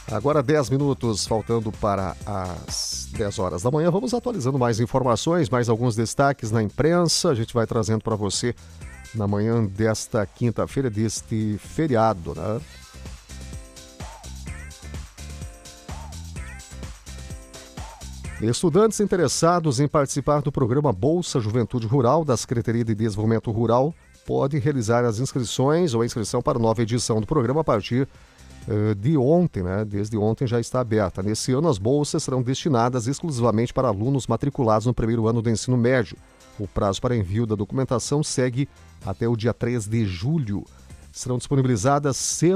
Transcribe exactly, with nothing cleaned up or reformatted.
Agora dez minutos, faltando para as dez horas da manhã. Vamos atualizando mais informações, mais alguns destaques na imprensa. A gente vai trazendo para você na manhã desta quinta-feira, deste feriado, né? Estudantes interessados em participar do programa Bolsa Juventude Rural da Secretaria de Desenvolvimento Rural podem realizar as inscrições ou a inscrição para a nova edição do programa a partir uh, de ontem, né? Desde ontem já está aberta. Nesse ano, as bolsas serão destinadas exclusivamente para alunos matriculados no primeiro ano do ensino médio. O prazo para envio da documentação segue até o dia três de julho. Serão disponibilizadas